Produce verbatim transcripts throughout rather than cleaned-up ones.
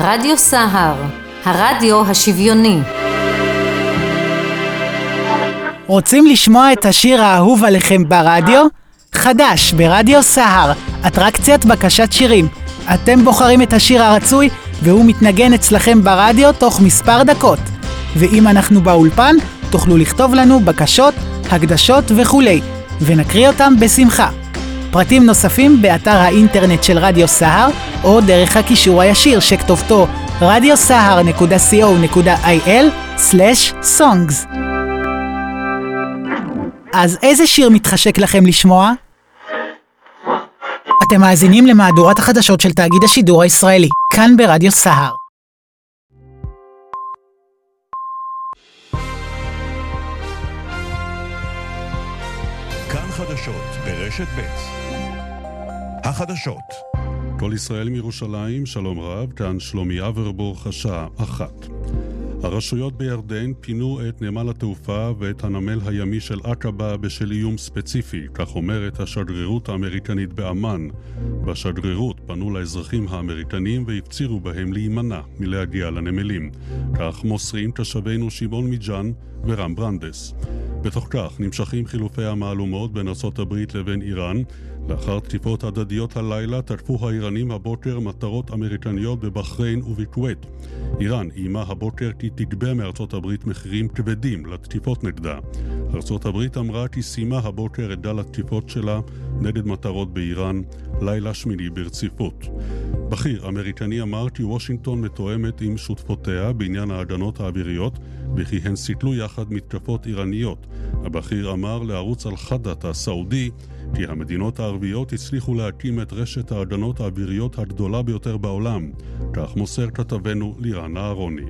רדיו סהר, הרדיו השוויוני. רוצים לשמוע את השיר האהוב עליכם ברדיו? חדש ברדיו סהר, אטרקציית בקשת שירים. אתם בוחרים את השיר הרצוי והוא מתנגן אצלכם ברדיו תוך מספר דקות. ואם אנחנו באולפן, תוכלו לכתוב לנו בקשות, הקדשות וכולי, ונקריא אותם בשמחה. פרטים נוספים באתר האינטרנט של רדיו סהר, או דרך הקישור הישיר שכתובתו רדיו סהר נקודה סי או נקודה איי אל סלש סונגס. אז איזה שיר מתחשק לכם לשמוע? אתם מאזינים למהדורת החדשות של תאגיד השידור הישראלי, כאן ברדיו סהר. כאן חדשות ברשת ב'. החדשות. כל ישראל מירושלים, שלום רב, כאן שלומי אברבור, השעה אחת. הרשויות בירדן פינו את נמל התעופה ואת הנמל הימי של עקבה בשל איום ספציפי, כך אומרת השגרירות האמריקנית באמן. בשגרירות פנו לאזרחים האמריקנים והפצירו בהם להימנע מלהגיע לנמלים. כך מוסרים תושבינו שמעון מיג'אן ורם ברנדס. בתוך כך נמשכים חילופי המעלומות בין ארצות הברית לבין איראן. לאחר תקיפות הדדיות הלילה תקפו האיראנים הבוקר מטרות אמריקניות בבחריין ובכווית. איראן איימה הבוקר כי תגבה מארצות הברית מחירים כבדים לתקיפות נגדה. ארצות הברית אמרה כי סיימה הבוקר את גל התקיפות שלה נגד מטרות באיראן, לילה שמיני ברציפות. בכיר אמריקני אמר כי וושינגטון מתואמת עם שותפותיה בעניין ההגנות האוויריות וכי הן סיכלו יחד מתקפות איראניות. הבכיר אמר לערוץ אל-חדת הסעודי כי המדינות הערביות הצליחו להקים את רשת ההגנות האוויריות הגדולה ביותר בעולם. כך מוסר כתבנו לירן אהרוני.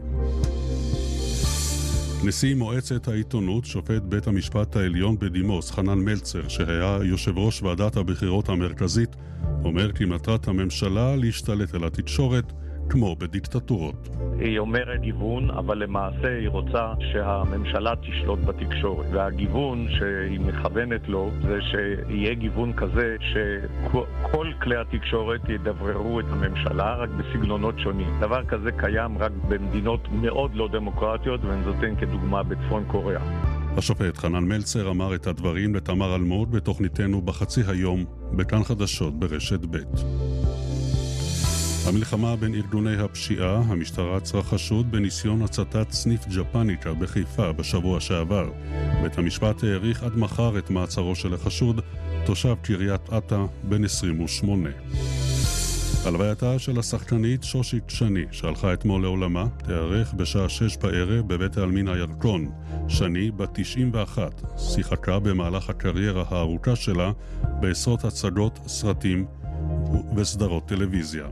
נשיא מועצת העיתונות, שופט בית המשפט העליון בדימוס, חנן מלצר, שהיה יושב ראש ועדת הבחירות המרכזית, אומר כי מטרת הממשלה להשתלט על התקשורת כמו בדיקטטורות. היא אומרת גיוון, אבל למעשה היא רוצה שהממשלה תשלוט בתקשורת. והגיוון שהיא מכוונת לו זה שיהיה גיוון כזה שכל כלי התקשורת ידבררו את הממשלה רק בסגנונות שונים. דבר כזה קיים רק במדינות מאוד לא דמוקרטיות, ואני נותן כדוגמה בצפון קוריאה. השופט חנן מלצר אמר את הדברים לתמר אלמוג בתוכניתנו בחצי היום בכאן חדשות ברשת ב'. המלחמה בין ארגוני הפשיעה, המשטרה עצרה חשוד בניסיון הצתת סניף ג'פניקה בחיפה בשבוע שעבר. בית המשפט העריך עד מחר את מעצרו של החשוד, תושב קריית אתא בן עשרים ושמונה. הלווייתה של השחקנית שושית שני, שהלכה אתמול לעולמה, תארך בשעה שש בערב בבית העלמין הירקון. שני, בת תשעים ואחת, שיחקה במהלך הקריירה הארוכה שלה בעשרות הצגות, סרטים וסדרות טלוויזיה.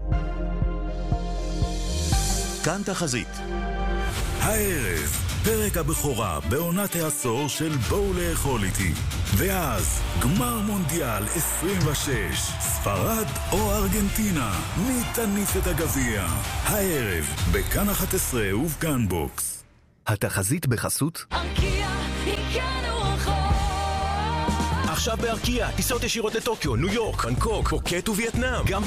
כאן תחזית. הערב, פרק הבכורה בעונת העשור של בואו לאכול איתי. ואז, גמר מונדיאל עשרים ושש, ספרד או ארגנטינה, מי תניף את הגביע? הערב, בכאן אחת עשרה ובכאן בוקס. התחזית בחסות ארקיע, הגענו רחוק. עכשיו בארקיע, טיסות ישירות לטוקיו, ניו יורק, בנקוק, פוקט ווייטנאם. גם